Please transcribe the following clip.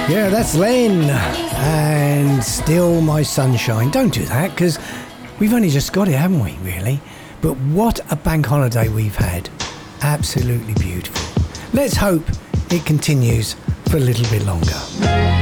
Yeah, that's Len. And Still My Sunshine. Don't do that, because we've only just got it, haven't we, really? But what a bank holiday we've had. Absolutely beautiful. Let's hope it continues for a little bit longer.